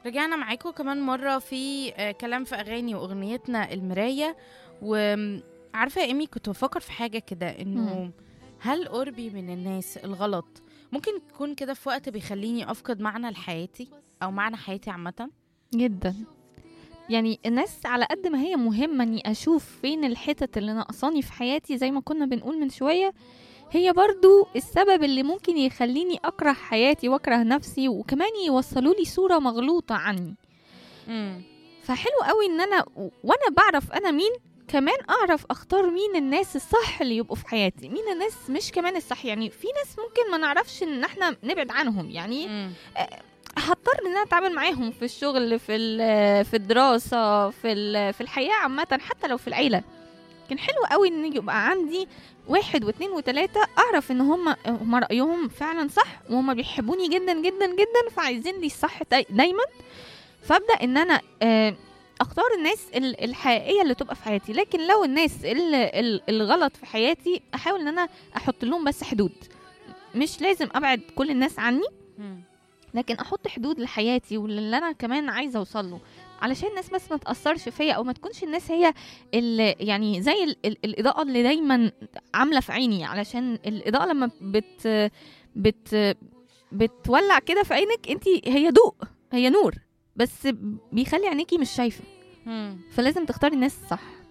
رجعنا معاكم كمان مرة في كلام في أغاني وأغنيتنا المراية. وعارفة يا إيمي، كنت بفكر في حاجة كده، مم. إنه هل قربي من الناس الغلط ممكن يكون كده في وقت بيخليني أفقد معنى لحياتي أو معنى حياتي عامة؟ جدا. يعني الناس على قد ما هي مهمة اني اشوف فين الحتت اللي ناقصاني في حياتي زي ما كنا بنقول من شوية، هي برضو السبب اللي ممكن يخليني اكره حياتي واكره نفسي، وكمان يوصلوا لي صورة مغلوطة عني. مم. فحلو قوي ان انا وانا بعرف انا مين، كمان اعرف اختار مين الناس الصح اللي يبقوا في حياتي، مين الناس مش كمان الصح. يعني في ناس ممكن ما نعرفش ان احنا نبعد عنهم، يعني مم. هضطر ان انا اتعامل معاهم في الشغل، في الدراسة، في الحياة عامة، حتى لو في العيلة. كان حلو قوي ان يبقى عندي واحد واثنين وثلاثة اعرف ان هم رأيهم فعلا صح، وهم بيحبوني جدا جدا جدا، فعايزين لي الصح دايما. فابدا ان انا اختار الناس الحقيقيه اللي تبقى في حياتي. لكن لو الناس الغلط في حياتي، احاول ان انا احط لهم بس حدود. مش لازم ابعد كل الناس عني، مم. لكن احط حدود لحياتي واللي انا كمان عايزه اوصل له، علشان الناس بس ما تاثرش فيا، او ما تكونش الناس هي يعني زي الاضاءه اللي دايما عامله في عيني. علشان الاضاءه لما بت بتولع كده في عينك انت، هي ضوء، هي نور، بس بيخلي عينيكي مش شايفه. مم. فلازم تختاري الناس الصح.